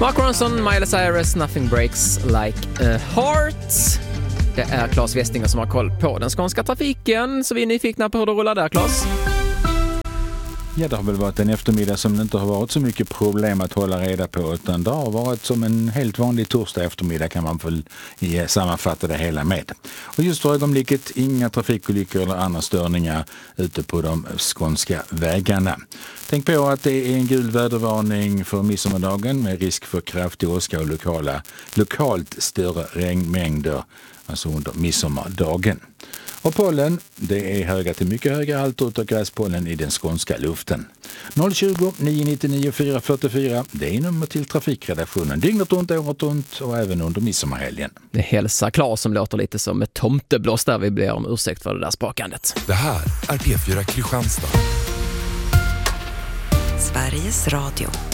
Mark Ronson, Miley Cyrus, Nothing Breaks Like a Heart. Det är Claes Westinger som har koll på den skånska trafiken, så vi är nyfikna på hur det rullar där, Claes. Ja, det har väl varit en eftermiddag som det inte har varit så mycket problem att hålla reda på, utan det har varit som en helt vanlig torsdag eftermiddag kan man väl sammanfatta det hela med. Och just för ögonblicket inga trafikolyckor eller andra störningar ute på de skånska vägarna. Tänk på att det är en gul vädervarning för midsommardagen med risk för kraftig åska och lokalt större regnmängder, alltså under midsommardagen. Och pollen, det är höga till mycket höga halter av gräspollen i den skånska luften. 020 999 444, det är nummer till trafikredaktionen. Dygnet runt, året runt och även under midsommarhelgen. Det hälsar Claes som låter lite som ett tomteblås där. Vi ber om ursäkt för det där spakandet. Det här är P4 Kristianstad. Sveriges Radio.